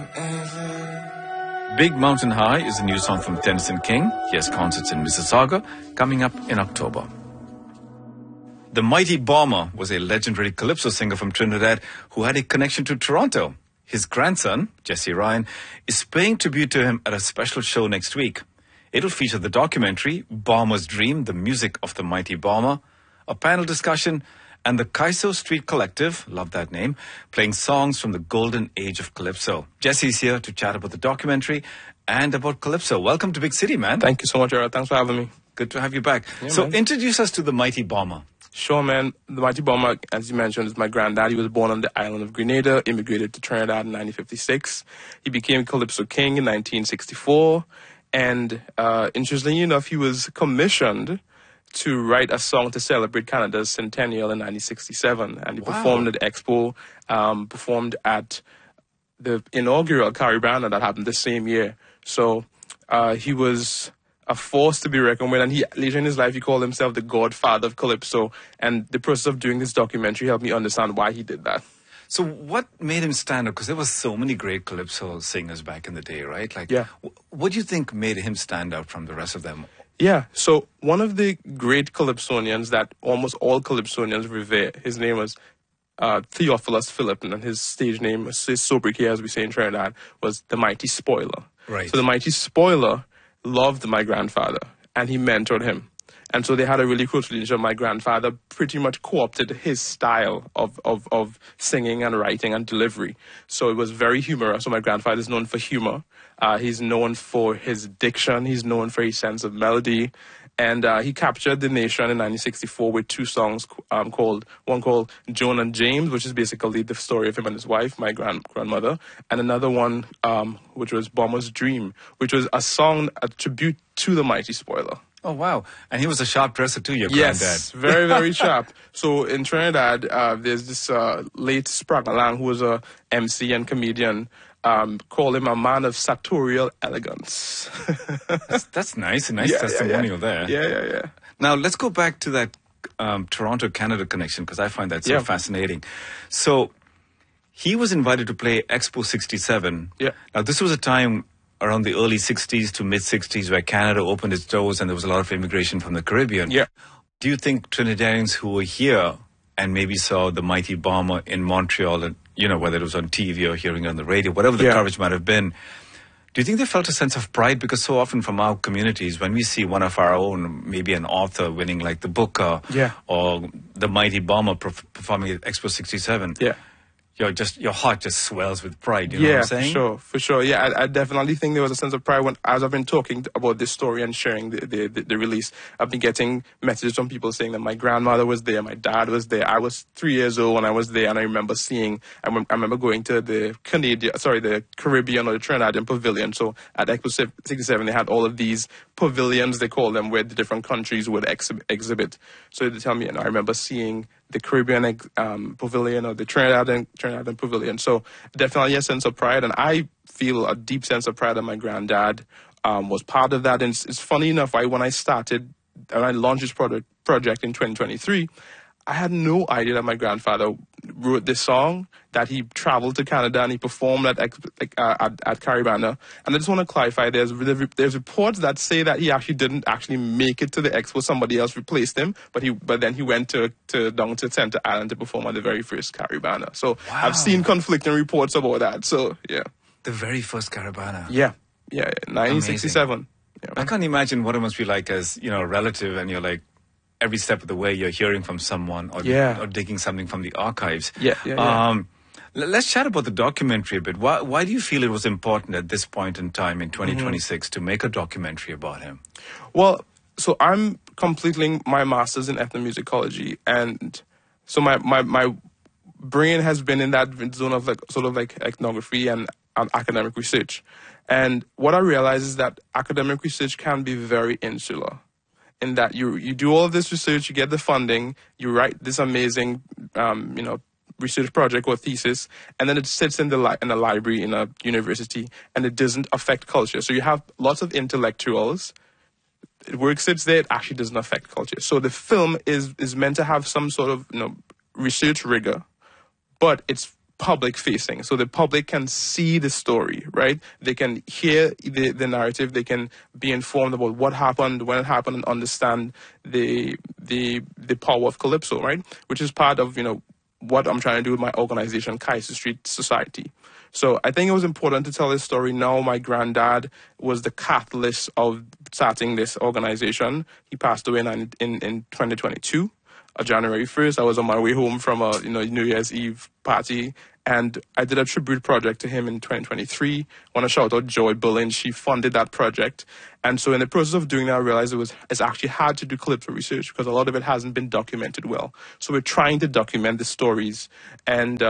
Big Mountain High is a new song from Tennyson King. He has concerts in Mississauga coming up in October. The Mighty Bomber was a legendary calypso singer from Trinidad who had a connection to Toronto. His grandson, Jesse Ryan, is paying tribute to him at a special show next week. It'll feature the documentary Bomber's Dream, the music of the Mighty Bomber, a panel discussion, and the Kaiso Street Collective, love that name, playing songs from the golden age of calypso. Jesse's here to chat about the documentary and about calypso. Welcome to Big City, man. Thank you so much, Era. Thanks for having me. Good to have you back. Yeah, so man. Introduce us to the Mighty Bomber. Sure, man. The Mighty Bomber, as you mentioned, is my granddad. He was born on the island of Grenada, immigrated to Trinidad in 1956. He became Calypso King in 1964. And interestingly enough, he was commissioned to write a song to celebrate Canada's centennial in 1967. And he performed at the Expo, performed at the inaugural Caribana that happened the same year. So he was a force to be reckoned with, and he later in his life he called himself the godfather of calypso, and the process of doing this documentary helped me understand why he did that. So what made him stand out? Because there were so many great calypso singers back in the day, right? Like, yeah. What do you think made him stand out from the rest of them? Yeah, so one of the great calypsonians that almost all calypsonians revere, his name was Theophilus Philip, and his stage name, his sobriquet, as we say in Trinidad, was the Mighty Spoiler. Right. So the Mighty Spoiler loved my grandfather, and he mentored him. And so they had a really close relationship. My grandfather pretty much co-opted his style of singing and writing and delivery. So it was very humorous. So my grandfather is known for humor. He's known for his diction. He's known for his sense of melody. And he captured the nation in 1964 with two songs one called Joan and James, which is basically the story of him and his wife, my grandmother, and another one which was Bomber's Dream, which was a song, a tribute to the Mighty Spoiler. Oh, wow. And he was a sharp dresser too, your granddad. Yes, very, very sharp. So in Trinidad, there's this late Spragalang, who was a MC and comedian, call him a man of sartorial elegance. that's nice. A nice testimonial there. Yeah. Now, let's go back to that Toronto-Canada connection, because I find that so fascinating. So, he was invited to play Expo 67. Yeah. Now, this was a time around the early 60s to mid-60s where Canada opened its doors and there was a lot of immigration from the Caribbean. Yeah. Do you think Trinidadians who were here and maybe saw the Mighty Bomber in Montreal, and whether it was on TV or hearing it on the radio, whatever the coverage might have been, do you think they felt a sense of pride? Because so often from our communities, when we see one of our own, maybe an author winning like the Booker or the Mighty Bomber performing at Expo 67, your heart just swells with pride, you know what I'm saying? For sure. Yeah, I definitely think there was a sense of pride as I've been talking about this story and sharing the release. I've been getting messages from people saying that my grandmother was there, my dad was there. I was 3 years old when I was there, and I remember I remember going to the Caribbean or the Trinidadian pavilion. So at Expo 67, they had all of these pavilions, they call them, where the different countries would exhibit. So they tell me, I remember seeing the Caribbean pavilion or the Trinidadian pavilion. So definitely a sense of pride, and I feel a deep sense of pride that my granddad was part of that. And it's funny enough, when I launched this project in 2023, I had no idea that my grandfather wrote this song, that he traveled to Canada and he performed at Caribana. And I just want to clarify, there's reports that say that he actually didn't make it to the expo. Somebody else replaced him, but then he went down to Center Island to perform at the very first Caribana. So I've seen conflicting reports about that. So yeah. The very first Caribana. Yeah, 1967. Yeah, I can't imagine what it must be like as, a relative, and you're like, every step of the way you're hearing from someone or digging something from the archives. Let's chat about the documentary a bit. Why do you feel it was important at this point in time in 2026 to make a documentary about him? Well, so I'm completing my master's in ethnomusicology, and so my brain has been in that zone of ethnography and academic research. And what I realize is that academic research can be very insular, in that you do all of this research, you get the funding, you write this amazing, research project or thesis, and then it sits in a library in a university, and it doesn't affect culture. So you have lots of intellectuals. Work sits there, it actually doesn't affect culture. So the film is meant to have some sort of research rigor, but it's public facing. So the public can see the story, right? They can hear the narrative. They can be informed about what happened, when it happened, and understand the power of Calypso, right? Which is part of, what I'm trying to do with my organization, Kaiser Street Society. So I think it was important to tell this story now. My granddad was the catalyst of starting this organization. He passed away in 2022. January 1st, I was on my way home from a New Year's Eve party, and I did a tribute project to him in 2023. I want to shout out Joy Bullen. She funded that project. And so in the process of doing that, I realized it's actually hard to do Calypso research because a lot of it hasn't been documented well. So we're trying to document the stories. And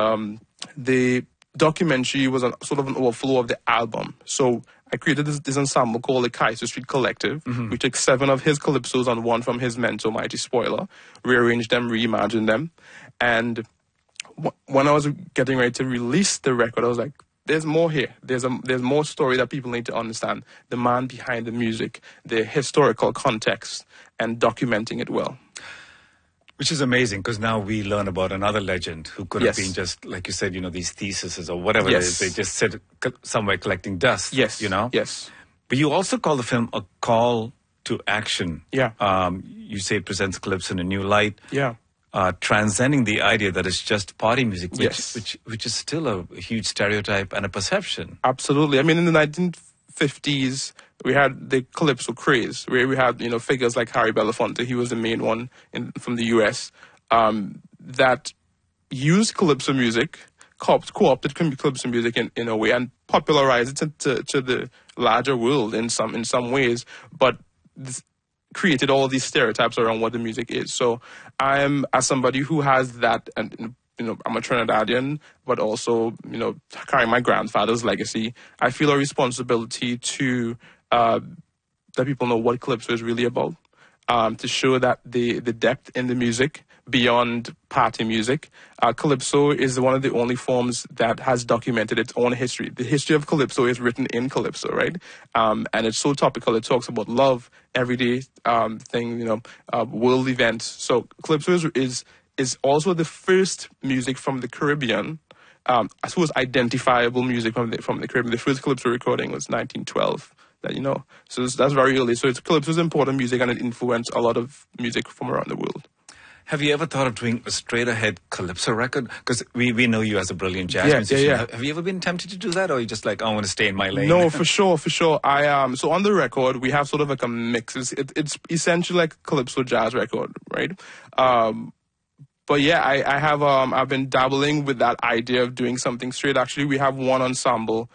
the documentary was sort of an overflow of the album. So I created this ensemble called the Kaiser Street Collective. We took 7 of his calypsos and 1 from his mentor, Mighty Spoiler, rearranged them, reimagined them. And when I was getting ready to release the record, I was like, there's more here. There's more story that people need to understand. The man behind the music, the historical context, and documenting it well. Which is amazing, because now we learn about another legend who could have been just, like you said, these theses or whatever it is. They just sit somewhere collecting dust, Yes. But you also call the film a call to action. Yeah. You say it presents Calypso in a new light. Yeah. Transcending the idea that it's just party music, which is still a huge stereotype and a perception. Absolutely. I mean, in the 1950s, we had the Calypso craze, where we had, figures like Harry Belafonte. He was the main one from the U.S. That used Calypso music, co-opted Calypso music in a way, and popularized it to the larger world in some ways, but created all these stereotypes around what the music is. So I'm, as somebody who has that, and I'm a Trinidadian, but also, carrying my grandfather's legacy, I feel a responsibility to let people know what Calypso is really about, to show that the depth in the music beyond party music. Calypso is one of the only forms that has documented its own history. The history of Calypso is written in Calypso, right? And it's so topical. It talks about love, everyday thing, world events. So Calypso is also the first music from the Caribbean. I suppose identifiable music from the Caribbean. The first Calypso recording was 1912. So that's very early. So Calypso is important music, and it influenced a lot of music from around the world. Have you ever thought of doing a straight-ahead Calypso record? Because we know you as a brilliant jazz musician. Yeah. Have you ever been tempted to do that, or are you just like, I want to stay in my lane? No, for sure. I so on the record, we have sort of like a mix. It's essentially like a Calypso jazz record, right? But yeah, I have I've been dabbling with that idea of doing something straight. Actually, we have one ensemble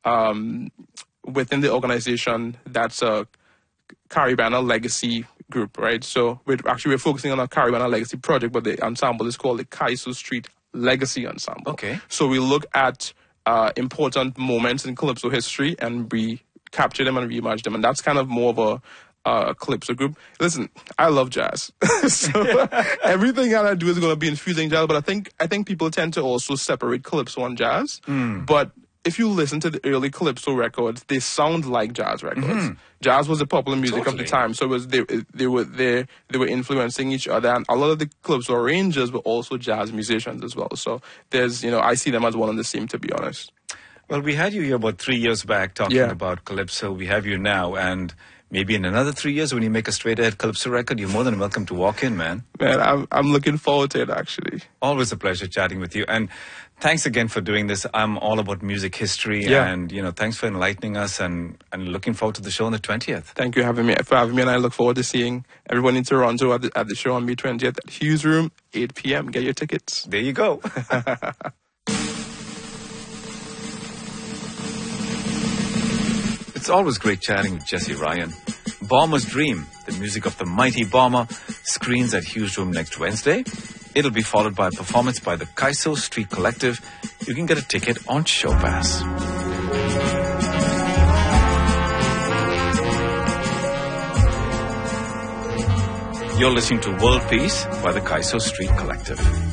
within the organization that's a Caribana Legacy group, right? So we're focusing on a Caribana Legacy project, but the ensemble is called the Kaiser Street Legacy Ensemble. Okay. So we look at important moments in Calypso history and we capture them and reimagine them, and that's kind of more of a Calypso group. Listen, I love jazz, so everything that I do is going to be infusing jazz. But I think people tend to also separate Calypso and jazz. But if you listen to the early Calypso records, they sound like jazz records. Jazz was the popular music of the time, so they were influencing each other, and a lot of the Calypso arrangers were also jazz musicians as well. So there's, I see them as one and the same, to be honest. Well, we had you here about 3 years back talking about Calypso. We have you now, and maybe in another 3 years when you make a straight-ahead Calypso record, you're more than welcome to walk in, man. Man, I'm looking forward to it, actually. Always a pleasure chatting with you. And thanks again for doing this. I'm all about music history, and, thanks for enlightening us, and looking forward to the show on the 20th. Thank you for having me, and I look forward to seeing everyone in Toronto at the show on May 20th at Hughes Room, 8 p.m. Get your tickets. There you go. It's always great chatting with Jesse Ryan. Bomber's Dream, the music of the mighty Bomber, screens at Hughes Room next Wednesday. It'll be followed by a performance by the Kaiser Street Collective. You can get a ticket on Showpass. You're listening to World Peace by the Kaiser Street Collective.